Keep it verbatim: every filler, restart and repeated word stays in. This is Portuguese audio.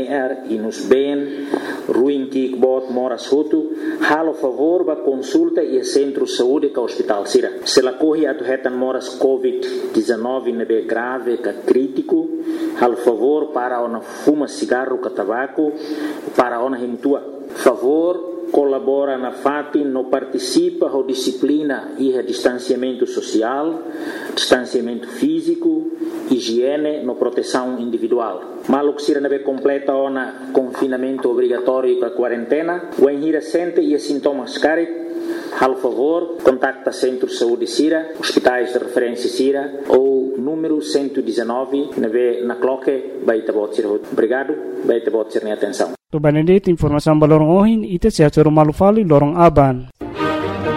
er e nos bem, ruim que bot moras hutu, halo favor ba consulta e centro de saúde que hospital sira. Se la corre a tuhetan moras covid dezenove nebe grave ka crítico, halo favor para ona fuma cigarro ka tabaco, para ona himtua. Favor colabora na F A P, não participa da disciplina e do distanciamento social, distanciamento físico, higiene, na proteção individual. Malo que se não completa o confinamento obrigatório para a quarentena, o enhira sente e sintomas cari, al favor, contacta Centro de Saúde Sira, hospitais de referência Sira, ou número cento e dezenove, na cloque, baita botsir. Obrigado, baita botsir na atenção. To Benedict, informasi balorong ohin, ite siya sa Rumalufali, lorong Aban.